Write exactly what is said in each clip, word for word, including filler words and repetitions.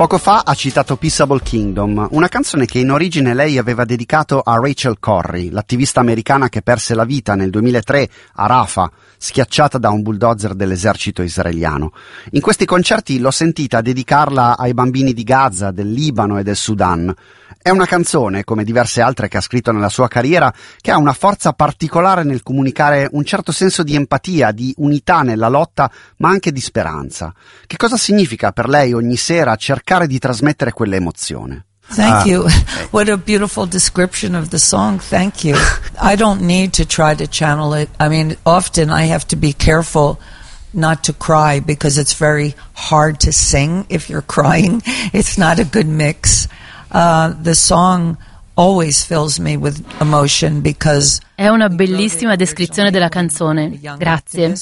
Poco fa ha citato Peaceable Kingdom, una canzone che in origine lei aveva dedicato a Rachel Corrie, l'attivista americana che perse la vita nel duemilatré a Rafah, schiacciata da un bulldozer dell'esercito israeliano. In questi concerti l'ho sentita dedicarla ai bambini di Gaza, del Libano e del Sudan. È una canzone, come diverse altre che ha scritto nella sua carriera, che ha una forza particolare nel comunicare un certo senso di empatia, di unità nella lotta, ma anche di speranza. Che cosa significa per lei ogni sera cercare di trasmettere quell'emozione? Thank you. What a beautiful description of the song. Thank you. I don't need to try to channel it. I mean, often I have to be careful not to cry because it's very hard to sing if you're crying. It's not a good mix. Uh, the song always fills me with emotion because È una bellissima descrizione della canzone, grazie.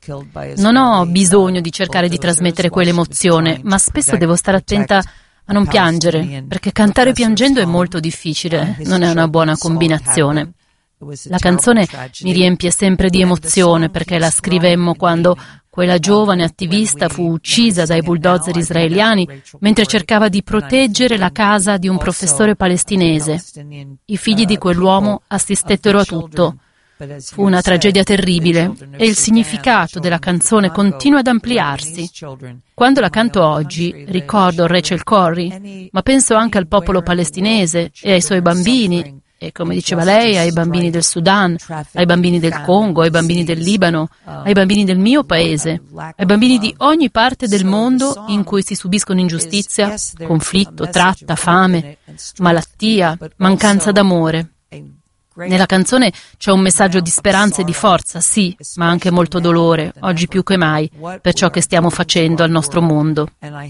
Non ho bisogno di cercare di trasmettere quell'emozione, ma spesso devo stare attenta a non piangere, perché cantare piangendo è molto difficile, non è una buona combinazione. La canzone mi riempie sempre di emozione perché la scrivemmo quando quella giovane attivista fu uccisa dai bulldozer israeliani mentre cercava di proteggere la casa di un professore palestinese. I figli di quell'uomo assistettero a tutto. Fu una tragedia terribile e il significato della canzone continua ad ampliarsi. Quando la canto oggi ricordo Rachel Corrie, ma penso anche al popolo palestinese e ai suoi bambini. E come diceva lei, ai bambini del Sudan, ai bambini del Congo, ai bambini del Libano, ai bambini del mio paese, ai bambini di ogni parte del mondo in cui si subiscono ingiustizia, conflitto, tratta, fame, malattia, mancanza d'amore. Nella canzone c'è un messaggio di speranza e di forza, sì, ma anche molto dolore, oggi più che mai, per ciò che stiamo facendo al nostro mondo.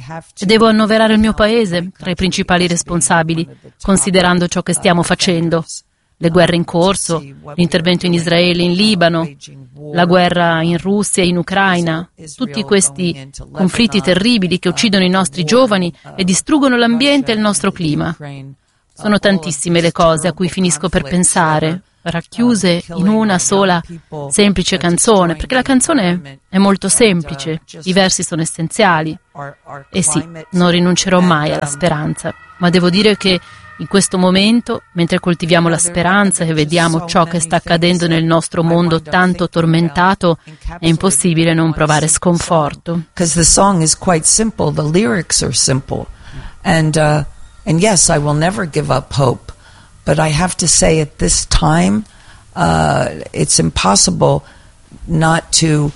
E devo annoverare il mio paese tra i principali responsabili, considerando ciò che stiamo facendo. Le guerre in corso, l'intervento in Israele e in Libano, la guerra in Russia e in Ucraina, tutti questi conflitti terribili che uccidono i nostri giovani e distruggono l'ambiente e il nostro clima. Sono tantissime le cose a cui finisco per pensare, racchiuse in una sola semplice canzone, perché la canzone è molto semplice, i versi sono essenziali. E sì, non rinuncerò mai alla speranza, ma devo dire che in questo momento, mentre coltiviamo la speranza e vediamo ciò che sta accadendo nel nostro mondo tanto tormentato, è impossibile non provare sconforto. Because the song is quite simple, the lyrics are simple. And uh And yes, I will never give up hope, but I have to say at this time, uh, it's impossible not to,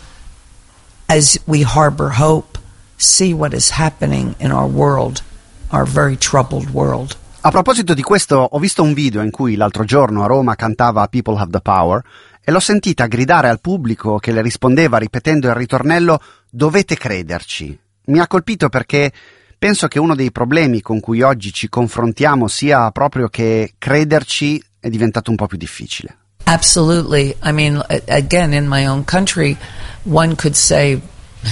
as we harbor hope, see what is happening in our world, our very troubled world. A proposito di questo, ho visto un video in cui l'altro giorno a Roma cantava People Have the Power e l'ho sentita gridare al pubblico che le rispondeva ripetendo il ritornello "dovete crederci". Mi ha colpito perché penso che uno dei problemi con cui oggi ci confrontiamo sia proprio che crederci è diventato un po' più difficile. Absolutely. I mean, again, in my own country, one could say,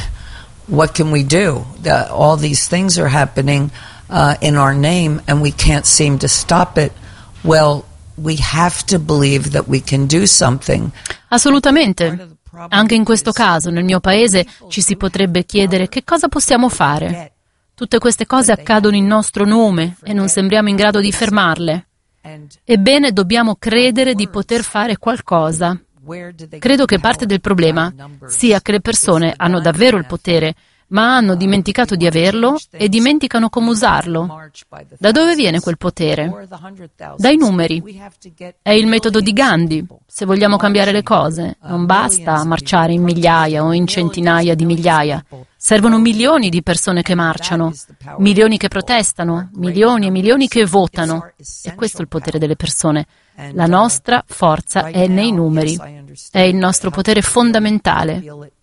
what can we do? Uh, all these things are happening uh, in our name and we can't seem to stop it. Well, we have to believe that we can do something. Assolutamente. Anche in questo caso, nel mio paese, ci si potrebbe chiedere che cosa possiamo fare. Tutte queste cose accadono in nostro nome e non sembriamo in grado di fermarle. Ebbene, dobbiamo credere di poter fare qualcosa. Credo che parte del problema sia che le persone hanno davvero il potere, ma hanno dimenticato di averlo e dimenticano come usarlo. Da dove viene quel potere? Dai numeri. È il metodo di Gandhi. Se vogliamo cambiare le cose, non basta marciare in migliaia o in centinaia di migliaia. Servono milioni di persone che marciano, milioni che protestano, milioni e milioni che votano. E questo è il potere delle persone. La nostra forza è nei numeri, è il nostro potere fondamentale.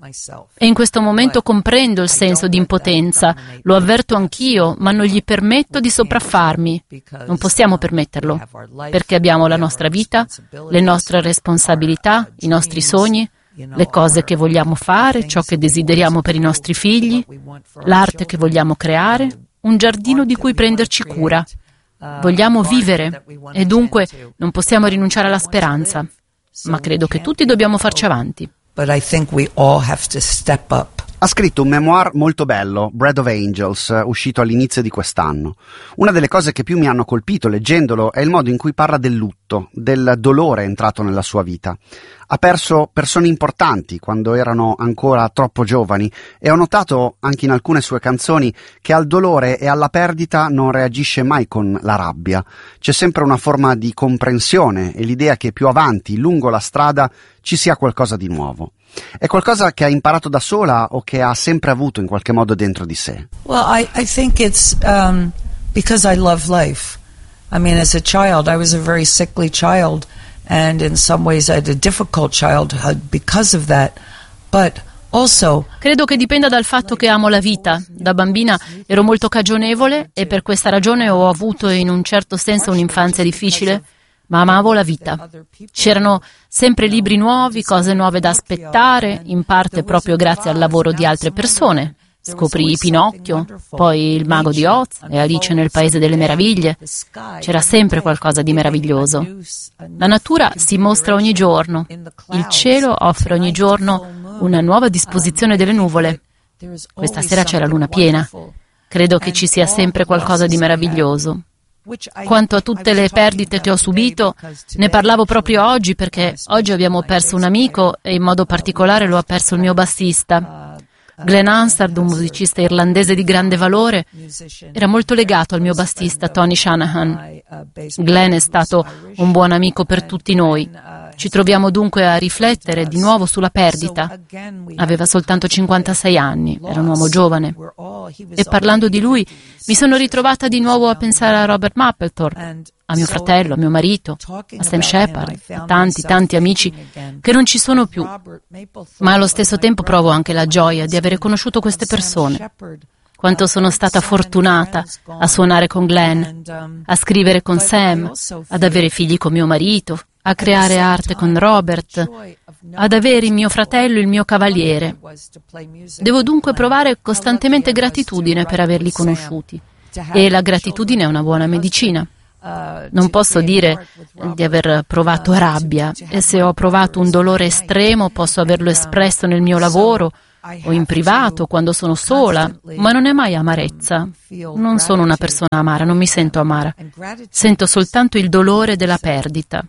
E in questo momento comprendo il senso di impotenza, lo avverto anch'io, ma non gli permetto di sopraffarmi. Non possiamo permetterlo, perché abbiamo la nostra vita, le nostre responsabilità, i nostri sogni, le cose che vogliamo fare, ciò che desideriamo per i nostri figli, l'arte che vogliamo creare, un giardino di cui prenderci cura. Vogliamo vivere e dunque non possiamo rinunciare alla speranza, ma credo che tutti dobbiamo farci avanti. But I think we all have to step up. Ha scritto un memoir molto bello, Bread of Angels, uscito all'inizio di quest'anno. Una delle cose che più mi hanno colpito leggendolo è il modo in cui parla del lutto, del dolore entrato nella sua vita. Ha perso persone importanti quando erano ancora troppo giovani e ho notato anche in alcune sue canzoni che al dolore e alla perdita non reagisce mai con la rabbia. C'è sempre una forma di comprensione e l'idea che più avanti, lungo la strada, ci sia qualcosa di nuovo. È qualcosa che ha imparato da sola o che ha sempre avuto in qualche modo dentro di sé? Well, I, I think it's um, because I love life. I mean, as a child, I was a very sickly child, and in some ways I had a difficult childhood because of that. But also, credo che dipenda dal fatto che amo la vita. Da bambina ero molto cagionevole e per questa ragione ho avuto in un certo senso un'infanzia difficile, ma amavo la vita. C'erano sempre libri nuovi, cose nuove da aspettare, in parte proprio grazie al lavoro di altre persone. Scoprì Pinocchio, poi Il Mago di Oz e Alice nel Paese delle Meraviglie. C'era sempre qualcosa di meraviglioso. La natura si mostra ogni giorno. Il cielo offre ogni giorno una nuova disposizione delle nuvole. Questa sera c'è la luna piena. Credo che ci sia sempre qualcosa di meraviglioso. Quanto a tutte le perdite che ho subito, ne parlavo proprio oggi perché oggi abbiamo perso un amico e in modo particolare lo ha perso il mio bassista. Glenn Hansard, un musicista irlandese di grande valore, era molto legato al mio bassista Tony Shanahan. Glenn è stato un buon amico per tutti noi. Ci troviamo dunque a riflettere di nuovo sulla perdita. Aveva soltanto cinquantasei anni, era un uomo giovane. E parlando di lui, mi sono ritrovata di nuovo a pensare a Robert Mapplethorpe, a mio fratello, a mio marito, a Sam Shepard, a tanti, tanti amici che non ci sono più. Ma allo stesso tempo provo anche la gioia di avere conosciuto queste persone. Quanto sono stata fortunata a suonare con Glenn, a scrivere con Sam, ad avere figli con mio marito, a creare arte con Robert, ad avere il mio fratello il mio cavaliere. Devo dunque provare costantemente gratitudine per averli conosciuti, e la gratitudine è una buona medicina. Non posso dire di aver provato rabbia, e se ho provato un dolore estremo posso averlo espresso nel mio lavoro o in privato quando sono sola, ma non è mai amarezza. Non sono una persona amara, non mi sento amara. Sento soltanto il dolore della perdita.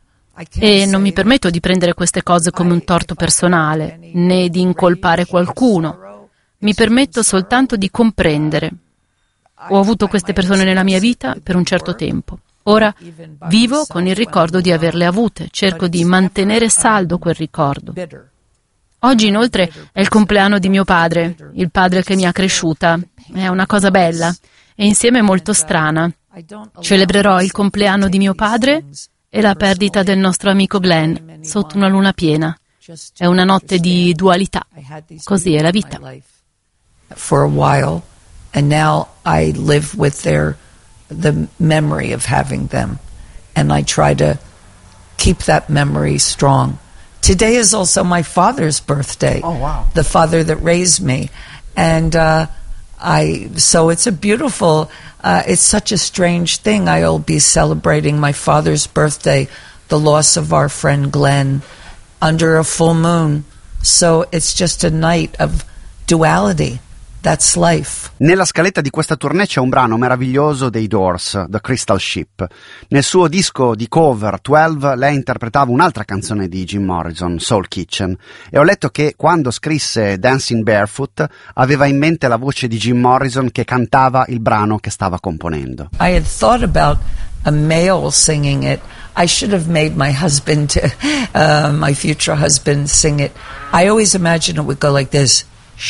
E non mi permetto di prendere queste cose come un torto personale, né di incolpare qualcuno. Mi permetto soltanto di comprendere. Ho avuto queste persone nella mia vita per un certo tempo. Ora vivo con il ricordo di averle avute, cerco di mantenere saldo quel ricordo. Oggi inoltre è il compleanno di mio padre, il padre che mi ha cresciuta. È una cosa bella e insieme molto strana. Celebrerò il compleanno di mio padre e la perdita del nostro amico Glenn sotto una luna piena. È una notte di dualità. Così è la vita. For a while, and now I live with their the memory of having them, and I try to keep that memory strong. Today is also my father's birthday. Oh, wow. The father that raised me. And uh, I, so it's a beautiful, uh, it's such a strange thing. I'll be celebrating my father's birthday, the loss of our friend Glenn, under a full moon. So it's just a night of duality. That's life. Nella scaletta di questa tournée c'è un brano meraviglioso dei Doors, The Crystal Ship. Nel suo disco di cover dodici lei interpretava un'altra canzone di Jim Morrison, Soul Kitchen, e ho letto che quando scrisse Dancing Barefoot aveva in mente la voce di Jim Morrison che cantava il brano che stava componendo. I had thought about a male singing it. I should have made my husband, uh, my future husband, sing it. I always imagine it would go like this.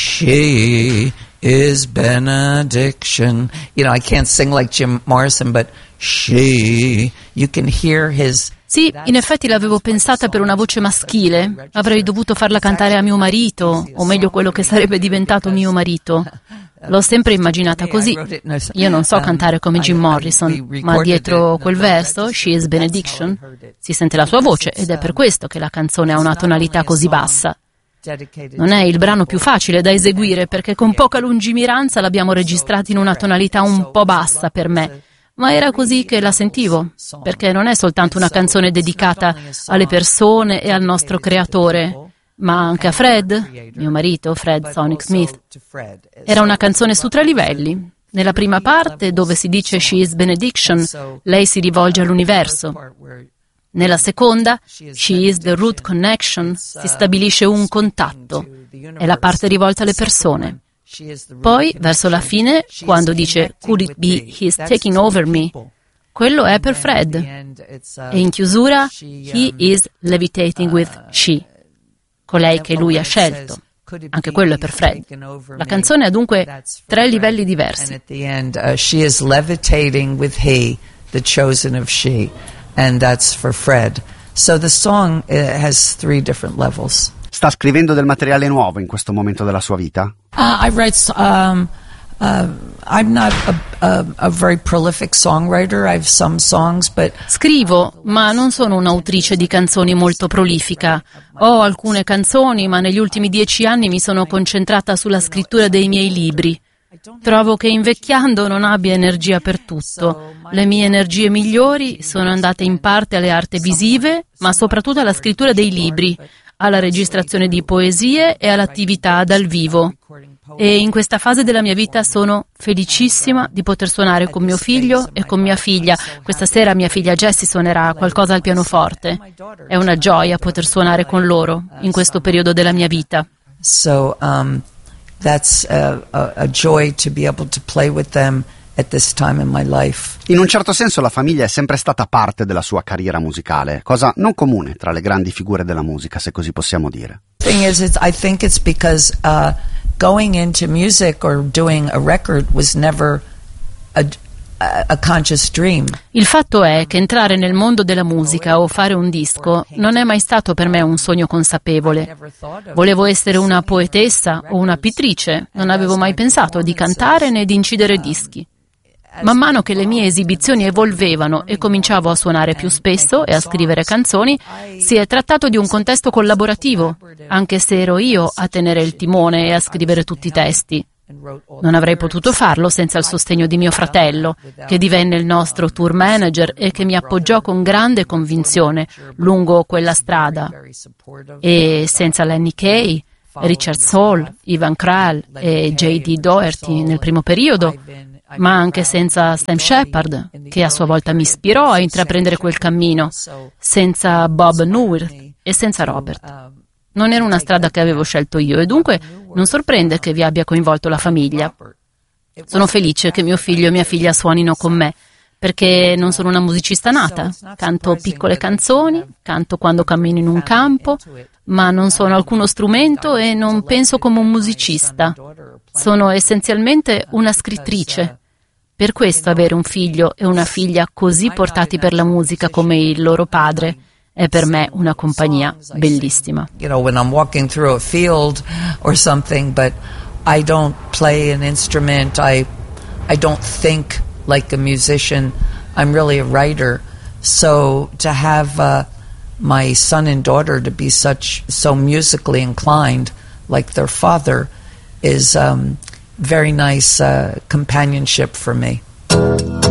She is benediction. You know, I can't sing like Jim Morrison, but she, you can hear his... Sì, in effetti l'avevo pensata per una voce maschile. Avrei dovuto farla cantare a mio marito, o meglio quello che sarebbe diventato mio marito. L'ho sempre immaginata così. Io non so cantare come Jim Morrison, ma dietro quel verso, She is benediction, si sente la sua voce ed è per questo che la canzone ha una tonalità così bassa. Non è il brano più facile da eseguire perché con poca lungimiranza l'abbiamo registrato in una tonalità un po' bassa per me, ma era così che la sentivo, perché non è soltanto una canzone dedicata alle persone e al nostro creatore, ma anche a Fred, mio marito, Fred Sonic Smith. Era una canzone su tre livelli. Nella prima parte, dove si dice She is Benediction, lei si rivolge all'universo. Nella seconda, She is the root connection, si stabilisce un contatto. È la parte rivolta alle persone. Poi, verso la fine, quando dice Could it be he's taking over me? Quello è per Fred. E in chiusura, He is levitating with she, colei che lui ha scelto. Anche quello è per Fred. La canzone ha dunque tre livelli diversi. She is levitating with he, the chosen of she, and that's for Fred. So the song has three different levels. Sta scrivendo del materiale nuovo in questo momento della sua vita? Uh, I write. Um, uh, I'm not a, a, a very prolific songwriter. I have some songs, but scrivo, ma non sono un'autrice di canzoni molto prolifica. Ho alcune canzoni, ma negli ultimi dieci anni mi sono concentrata sulla scrittura dei miei libri. Trovo che invecchiando non abbia energia per tutto. Le mie energie migliori sono andate in parte alle arti visive, ma soprattutto alla scrittura dei libri, alla registrazione di poesie e all'attività dal vivo. E in questa fase della mia vita sono felicissima di poter suonare con mio figlio e con mia figlia. Questa sera mia figlia Jessie suonerà qualcosa al pianoforte. È una gioia poter suonare con loro in questo periodo della mia vita. So, um, that's a, a, a joy to be able to play with them at this time in my life. In un certo senso la famiglia è sempre stata parte della sua carriera musicale, cosa non comune tra le grandi figure della musica, se così possiamo dire. Thing is, it's, I think it's because uh, going into music or doing a record was never a, a conscious dream. Il fatto è che entrare nel mondo della musica o fare un disco non è mai stato per me un sogno consapevole. Volevo essere una poetessa o una pittrice, non avevo mai pensato di cantare né di incidere dischi. Man mano che le mie esibizioni evolvevano e cominciavo a suonare più spesso e a scrivere canzoni, si è trattato di un contesto collaborativo, anche se ero io a tenere il timone e a scrivere tutti i testi. Non avrei potuto farlo senza il sostegno di mio fratello, che divenne il nostro tour manager e che mi appoggiò con grande convinzione lungo quella strada. E senza Lenny Kaye, Richard Saul, Ivan Kral e J D Doherty nel primo periodo, ma anche senza Sam Shepard, che a sua volta mi ispirò a intraprendere quel cammino, senza Bob Newhart e senza Robert. Non era una strada che avevo scelto io e dunque non sorprende che vi abbia coinvolto la famiglia. Sono felice che mio figlio e mia figlia suonino con me, perché non sono una musicista nata. Canto piccole canzoni, canto quando cammino in un campo, ma non suono alcuno strumento e non penso come un musicista. Sono essenzialmente una scrittrice. Per questo avere un figlio e una figlia così portati per la musica come il loro padre è per me una compagnia bellissima. You know, when I'm walking through a field or something, but I don't play an instrument, I I don't think like a musician, I'm really a writer. So to have uh, my son and daughter to be such so musically inclined like their father is um, very nice uh, companionship for me.